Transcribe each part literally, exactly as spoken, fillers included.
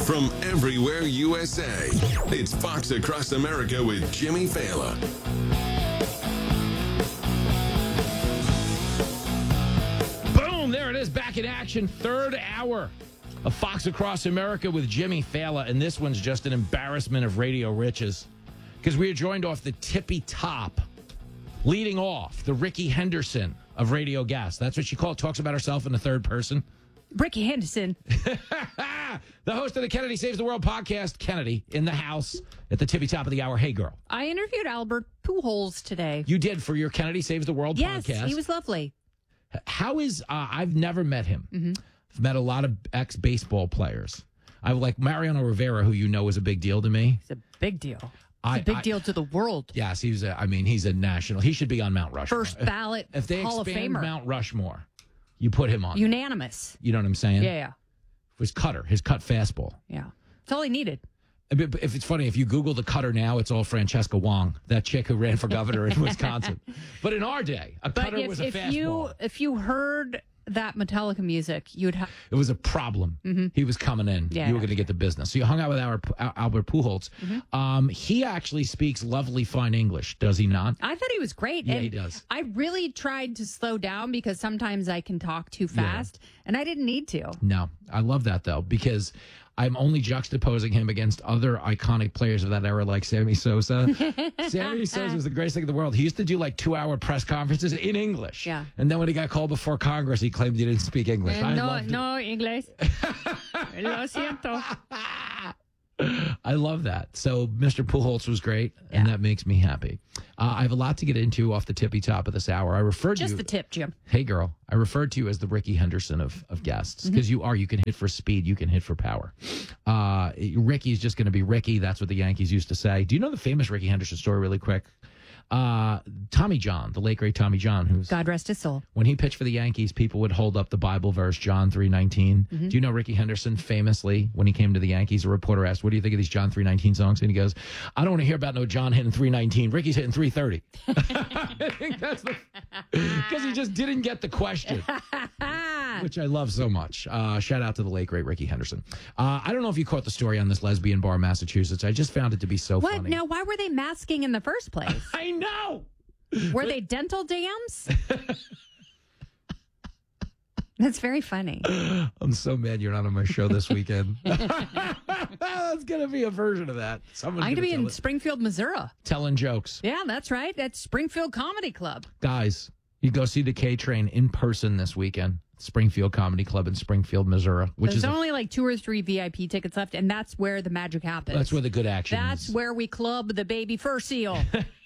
from everywhere U S A. It's Fox Across America with Jimmy Fallon. Boom, there it is, back in action. Third hour of Fox Across America with Jimmy Fallon. And this one's just an embarrassment of radio riches because we are joined off the tippy top, leading off, the Ricky Henderson of Radio Gas. That's what she called, talks about herself in the third person. Ricky Henderson. The host of the Kennedy Saves the World podcast, Kennedy, in the house at the tippy top of the hour. Hey, girl. I interviewed Albert Pujols today. You did for your Kennedy Saves the World yes, podcast. Yes, he was lovely. How is, uh, I've never met him. Mm-hmm. I've met a lot of ex-baseball players. I like Mariano Rivera, who you know is a big deal to me. It's a big deal. It's I, a big I, deal to the world. Yes, he's a, I mean, he's a national. He should be on Mount Rushmore. First ballot if, if they Hall expand of Famer. Mount Rushmore, you put him on. Unanimous. You know what I'm saying? Yeah, yeah. His cutter, his cut fastball. Yeah. That's all he needed. If it's funny, if you Google the cutter now, it's all Francesca Wong, that chick who ran for governor in Wisconsin. But in our day, a but cutter if, was a if fastball. You, if you heard that Metallica music, you'd have... It was a problem. Mm-hmm. He was coming in. Yeah, you were yeah. going to get the business. So you hung out with our, our Albert Pujols. Mm-hmm. Um, he actually speaks lovely, fine English, does he not? I thought he was great. Yeah, and he does. I really tried to slow down because sometimes I can talk too fast, yeah. and I didn't need to. No, I love that, though, because I'm only juxtaposing him against other iconic players of that era, like Sammy Sosa. Sammy Sosa was the greatest thing in the world. He used to do like two-hour press conferences in English. Yeah. And then when he got called before Congress, he claimed he didn't speak English. Uh, I no, loved it. no English. Lo siento. I love that. So Mister Pujols was great, and Yeah. that makes me happy. Uh, I have a lot to get into off the tippy top of this hour. I referred Just to you, the tip, Jim. Hey, girl. I referred to you as the Ricky Henderson of, of guests because Mm-hmm. you are. You can hit for speed. You can hit for power. Uh, Ricky's just going to be Ricky. That's what the Yankees used to say. Do you know the famous Ricky Henderson story really quick? Uh, Tommy John, the late, great Tommy John, who's God rest his soul. when he pitched for the Yankees, people would hold up the Bible verse, John three nineteen. Mm-hmm. Do you know Ricky Henderson famously, when he came to the Yankees, a reporter asked, what do you think of these John three nineteen songs? And he goes, I don't want to hear about no John hitting three nineteen. Ricky's hitting three thirty. I think that's the... Because he just didn't get the question, which I love so much. Uh, shout out to the late, great Ricky Henderson. Uh, I don't know if you caught the story on this lesbian bar in Massachusetts. I just found it to be so What? funny. Now, why were they masking in the first place? I know! Were they dental dams? That's very funny. I'm so mad you're not on my show this weekend. That's going to be a version of that. Someone's I'm going to be in it. Springfield, Missouri. Telling jokes. Yeah, that's right. That's Springfield Comedy Club. Guys, you go see the K-Train in person this weekend. Springfield Comedy Club in Springfield, Missouri. Which There's is only a, like two or three V I P tickets left, and that's where the magic happens. That's where the good action That's is. where we club the baby fur seal.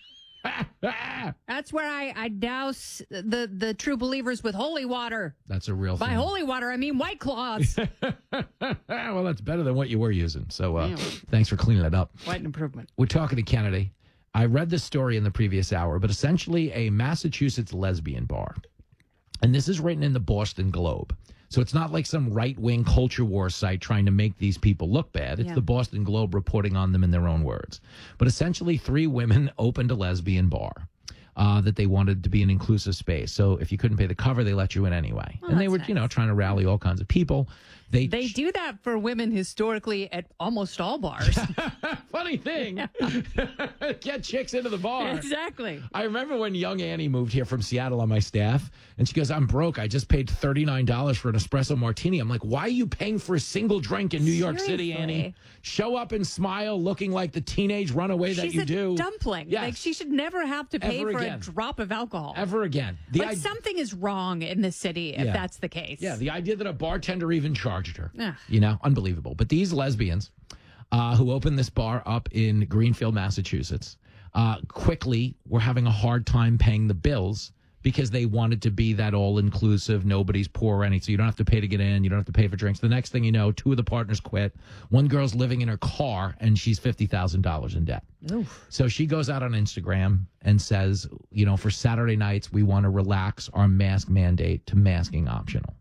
That's where I, I douse the, the true believers with holy water. That's a real By thing. holy water, I mean White Claws. Well, that's better than what you were using. So uh, Yeah. thanks for cleaning it up. What an improvement. We're talking to Kennedy. I read this story in the previous hour, but essentially a Massachusetts lesbian bar. And this is written in the Boston Globe. So it's not like some right-wing culture war site trying to make these people look bad. It's Yeah. the Boston Globe reporting on them in their own words. But essentially, three women opened a lesbian bar uh, that they wanted to be an inclusive space. So if you couldn't pay the cover, they let you in anyway. Oh, and they that's were, nice. you know, trying to rally all kinds of people. They, They do that for women historically at almost all bars. Funny thing, get chicks into the bar. Exactly. I remember when young Annie moved here from Seattle on my staff, and she goes, I'm broke. I just paid thirty-nine dollars for an espresso martini. I'm like, why are you paying for a single drink in New York City, Seriously. Annie? Show up and smile looking like the teenage runaway that She's you a do. dumpling. Yes. Like, she should never have to pay Ever for again. a drop of alcohol. Ever again. The Like, id- something is wrong in this city if Yeah. that's the case. Yeah, the idea that a bartender even charged her. Ugh. You know, unbelievable. But these lesbians uh, who opened this bar up in Greenfield, Massachusetts, uh, quickly were having a hard time paying the bills because they wanted to be that all-inclusive, nobody's poor or anything. So you don't have to pay to get in. You don't have to pay for drinks. The next thing you know, two of the partners quit. One girl's living in her car, and she's fifty thousand dollars in debt. Oof. So she goes out on Instagram and says, you know, for Saturday nights, we want to relax our mask mandate to masking optional.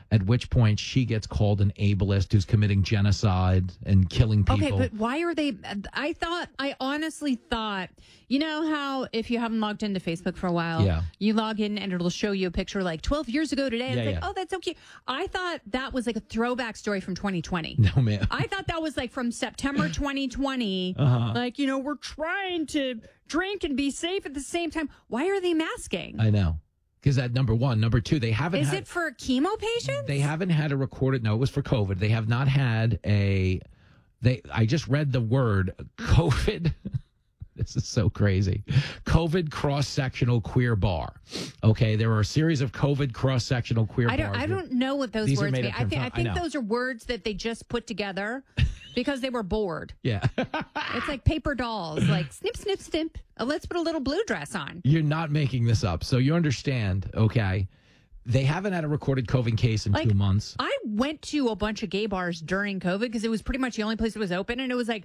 At which point she gets called an ableist who's committing genocide and killing people. Okay, but why are they? I thought, I honestly thought, you know how if you haven't logged into Facebook for a while, Yeah. you log in and it'll show you a picture like twelve years ago today. And Yeah, it's like, yeah. oh, that's so cute. I thought that was like a throwback story from twenty twenty. No, man. I thought that was like from September twenty twenty. Uh-huh. Like, you know, we're trying to drink and be safe at the same time. Why are they masking? I know. Because that number one. Number two, they haven't Is had, it for chemo patients? They haven't had a recorded. No, it was for COVID. They have not had a. They. I just read the word COVID. This is so crazy. COVID cross-sectional queer bar. Okay, there are a series of COVID cross-sectional queer I don't. bars. I don't know what those These are words made mean. up I from think. I time- I think know. those are words that they just put together because they were bored. Yeah. It's like paper dolls. Like snip, snip, snip. Uh, let's put a little blue dress on. You're not making this up. So you understand, okay? They haven't had a recorded COVID case in Like, two months. I went to a bunch of gay bars during COVID because it was pretty much the only place that was open, and it was like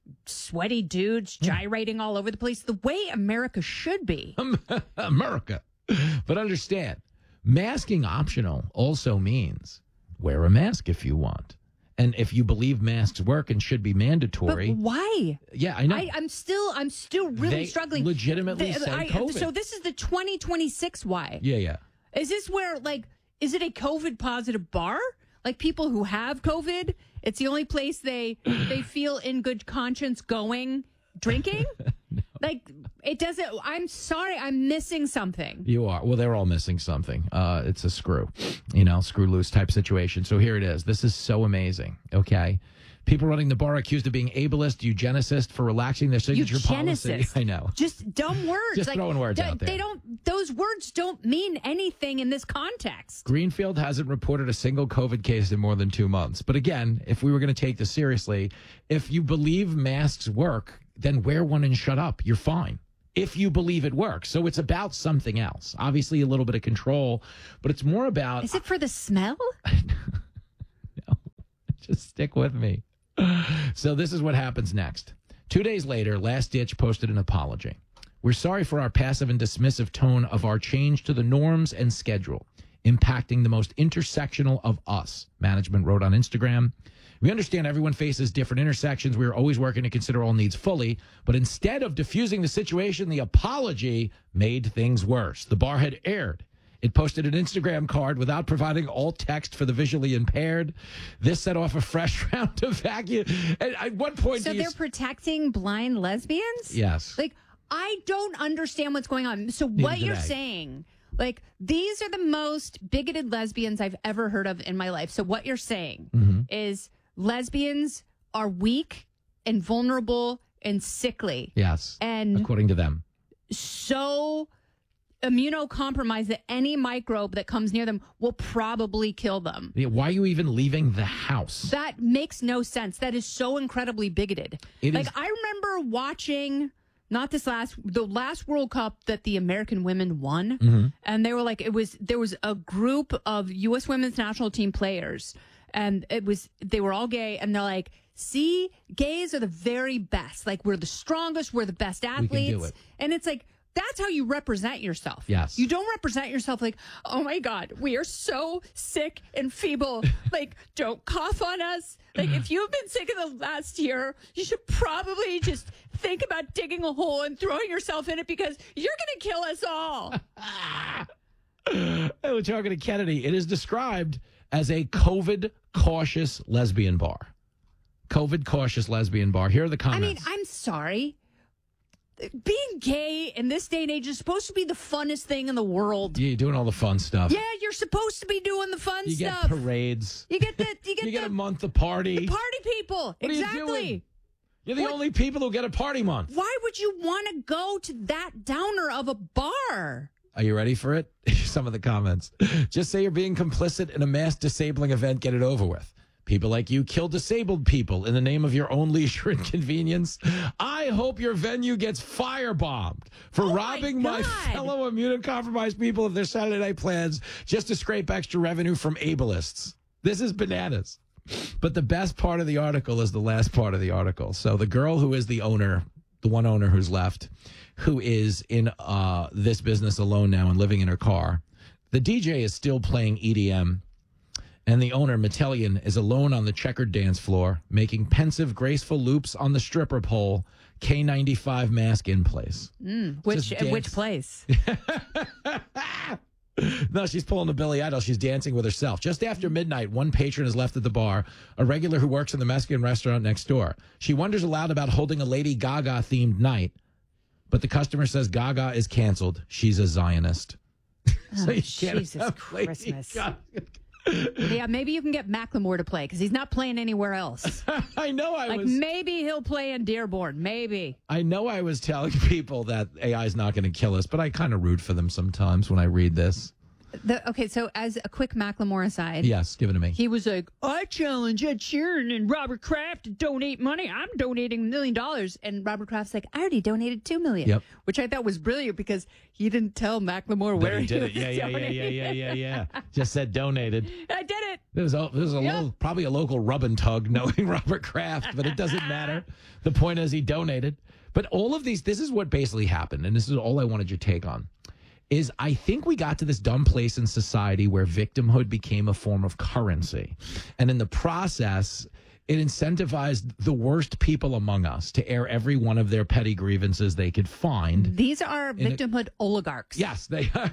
sweaty dudes gyrating all over the place, the way America should be. America. But understand, masking optional also means wear a mask if you want. And if you believe masks work and should be But mandatory. why? Yeah, I know. I, I'm still, I'm still really They struggling. legitimately The- said I- COVID. So this is the twenty twenty-six why. yeah, yeah. Is this where, like, is it a COVID positive bar? Like people who have COVID, it's the only place they they feel in good conscience going drinking? no. Like, it doesn't, I'm sorry, I'm missing something. You are. Well, they're all missing something. Uh, it's a screw, you know, screw loose type situation. So here it is. This is so amazing. Okay. People running the bar accused of being ableist, eugenicist for relaxing their signature policy. Eugenicist. I know. Just dumb words. Just throwing words th- out there. They don't, those words don't mean anything in this context. Greenfield hasn't reported a single COVID case in more than two months. But again, if we were going to take this seriously, if you believe masks work, then wear one and shut up. You're fine. If you believe it works. So it's about something else. Obviously, a little bit of control, but it's more about. Is it for the smell? No, just stick with me. So this is what happens next. Two days later, Last Ditch posted an apology. We're sorry for our passive and dismissive tone of our change to the norms and schedule, impacting the most intersectional of us, management wrote on Instagram. We understand everyone faces different intersections. We are always working to consider all needs fully, but instead of diffusing the situation, the apology made things worse. The bar had aired. It posted an Instagram card without providing alt text for the visually impaired. This set off a fresh round of vacuum. And at one point, So do you they're protecting blind lesbians? Yes. Like, I don't understand what's going on. So what did you're I. saying, like, these are the most bigoted lesbians I've ever heard of in my life. So what you're saying Mm-hmm. is lesbians are weak and vulnerable and sickly. Yes, And according to them. so immunocompromised that any microbe that comes near them will probably kill them. Yeah, why are you even leaving the house? That makes no sense. That is so incredibly bigoted. It like is- I remember watching not this last the last World Cup that the American women won, Mm-hmm. and they were like it was there was a group of U S women's national team players, and it was they were all gay, and they're like, see, gays are the very best. Like we're the strongest, we're the best can do athletes, it. and it's like. That's how you represent yourself. Yes. You don't represent yourself like, oh my God, we are so sick and feeble. Like, don't cough on us. Like, if you've been sick in the last year, you should probably just think about digging a hole and throwing yourself in it because you're going to kill us all. Hey, we're talking to Kennedy. It is described as a COVID cautious lesbian bar. COVID cautious lesbian bar. Here are the I mean, comments. I'm sorry. Being gay in this day and age is supposed to be the funnest thing in the world. You're doing all the fun stuff. Yeah, you're supposed to be doing the fun You get stuff. parades. You get the you get You the, get a month to party. the party people. What are you exactly. doing? You're the What- only people who get a party month. Why would you want to go to that downer of a bar? Are you ready for it? Some of the comments. Just say you're being complicit in a mass disabling event. Get it over with. People like you kill disabled people in the name of your own leisure and convenience. I hope your venue gets firebombed for Oh my robbing my, God. fellow immunocompromised people of their Saturday night plans just to scrape extra revenue from ableists. This is bananas. But the best part of the article is the last part of the article. So the girl who is the owner, the one owner who's left, who is in uh, this business alone now and living in her car, the D J is still playing E D M. And the owner, Metellian, is alone on the checkered dance floor, making pensive, graceful loops on the stripper pole, K ninety-five mask in place. Mm, which Just dance. which place? No, she's pulling a Billy Idol. She's dancing with herself. Just after midnight, one patron is left at the bar, a regular who works in the Mexican restaurant next door. She wonders aloud about holding a Lady Gaga-themed night, but the customer says Gaga is canceled. She's a Zionist. Oh, So you can't Jesus have Lady Christmas. Gaga. Yeah, maybe you can get Macklemore to play because he's not playing anywhere else. I know I Like was. maybe he'll play in Dearborn. Maybe. I know I was telling people that A I is not going to kill us, but I kind of root for them sometimes when I read this. The, okay, so as a quick Macklemore aside, Yes, give it to me. he was like, I challenge Ed Sheeran and Robert Kraft to donate money. I'm donating a million dollars. And Robert Kraft's like, I already donated two million. Yep. Which I thought was brilliant because he didn't tell Macklemore That where he did was it. Yeah, yeah, yeah, yeah, donating. yeah, yeah, yeah. Just said donated. I did it. There's a, there's a Yeah. little, probably a local rub and tug knowing Robert Kraft, but it doesn't matter. The point is he donated. But all of these, this is what basically happened, and this is all I wanted your take on, is I think we got to this dumb place in society where victimhood became a form of currency. And in the process, it incentivized the worst people among us to air every one of their petty grievances they could find. These are a- victimhood oligarchs. Yes, they are.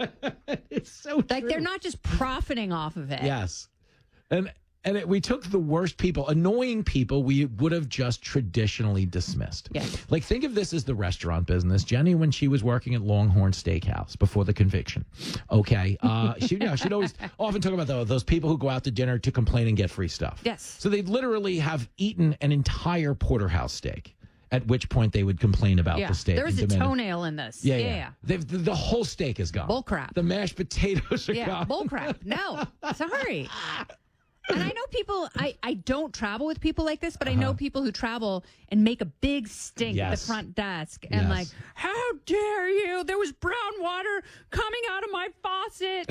It's so Like true. they're not just profiting off of it. Yes. And and it, we took the worst people, annoying people we would have just traditionally dismissed. Yes. Like, think of this as the restaurant business. Jenny, when she was working at Longhorn Steakhouse before the conviction, okay, uh, she, you know, she'd always often talk about those, those people who go out to dinner to complain and get free stuff. Yes. So they'd literally have eaten an entire porterhouse steak, at which point they would complain about Yeah. the steak. There's a and demand- toenail in this. Yeah, yeah. yeah. yeah. They've, the, the whole steak is gone. Bull crap. The mashed potatoes are Yeah, gone. bull crap. No, sorry. And I know people, I, I don't travel with people like this, but I know people who travel and make a big stink at Yes. the front desk and Yes. like, how dare you? There was brown water coming out of my faucet.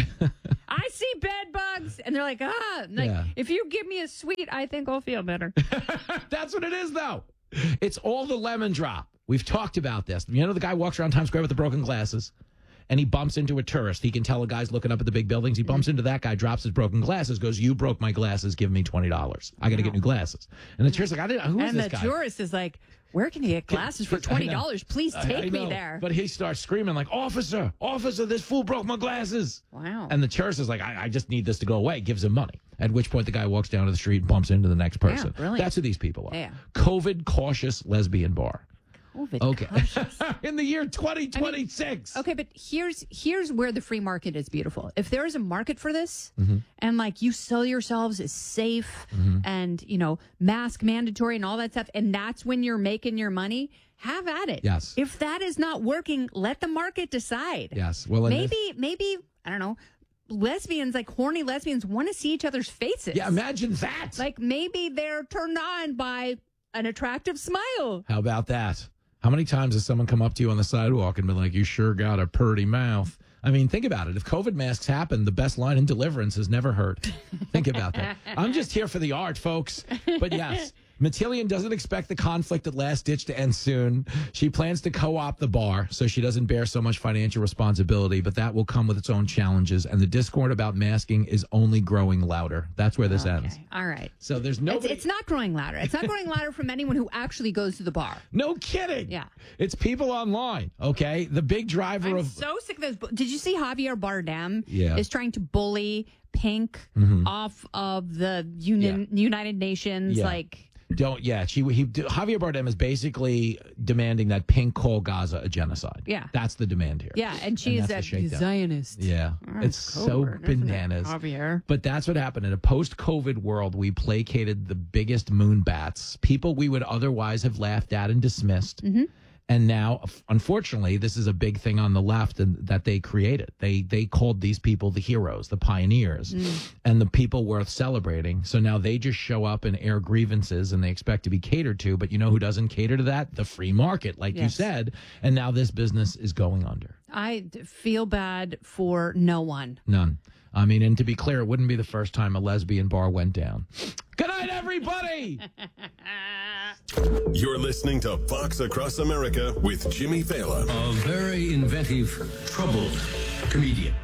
I see bed bugs. And they're like, ah, and like, Yeah. if you give me a sweet, I think I'll feel better. That's what it is, though. It's all the lemon drop. We've talked about this. You know, the guy walks around Times Square with the broken glasses, and he bumps into a tourist. He can tell a guy's looking up at the big buildings. He bumps into that guy, drops his broken glasses, goes, "You broke my glasses. Give me twenty dollars. I got to get new glasses." And the tourist's like, "I didn't. Who is And this the guy?" tourist is like, where can you get glasses for I know. twenty dollars? Please I- take I me know. there. But he starts screaming like, "Officer, officer, this fool broke my glasses." Wow. And the tourist is like, I, I just need this to go away. Gives him money. At which point the guy walks down to the street and bumps into the next person. brilliant. That's who these people are. Yeah. COVID cautious lesbian bar. COVID Okay. cautious. In the year twenty twenty-six. Okay, but here's here's where the free market is beautiful. If there is a market for this, and like you sell yourselves as safe and you know mask mandatory and all that stuff, and that's when you're making your money, have at it. Yes. If that is not working, let the market decide. Yes. Well, in this- Maybe maybe I don't know. Lesbians, like horny lesbians, want to see each other's faces. yeah, imagine that. Like maybe they're turned on by an attractive smile. How about that? How many times has someone come up to you on the sidewalk and been like, "You sure got a purty mouth"? I mean, think about it. If COVID masks happen, the best line in Deliverance is never heard. Think about that. I'm just here for the art, folks. But yes, Metellian doesn't expect the conflict at Last Ditch to end soon. She plans to co-opt the bar so she doesn't bear so much financial responsibility, but that will come with its own challenges. And the discord about masking is only growing louder. That's where this ends. Okay, all right. So there's It's, nobody. it's not growing louder. It's not growing louder from anyone who actually goes to the bar. No kidding. Yeah. It's people online, okay? The big driver I'm of so sick of this. bu- Did you see Javier Bardem Yeah. is trying to bully Pink off of the Union, United Nations? Yeah. Like, don't yeah, she he Javier Bardem is basically demanding that Pink call Gaza a genocide. Yeah. That's the demand here. yeah, and she And is that's a the shakedown. Zionist. Yeah. It's so Covert, isn't it, bananas. Javier. But that's what happened in a post-COVID world. We placated the biggest moon bats, people we would otherwise have laughed at and dismissed. Mm-hmm. And now, unfortunately, this is a big thing on the left and that they created. They they called these people the heroes, the pioneers, Mm. and the people worth celebrating. So now they just show up and air grievances and they expect to be catered to. But you know who doesn't cater to that? The free market, like you Yes. said. And now this business is going under. I d- feel bad for no one. None. I mean, and to be clear, it wouldn't be the first time a lesbian bar went down. Good night, everybody. You're listening to Fox Across America with Jimmy Fallon. A very inventive, troubled comedian.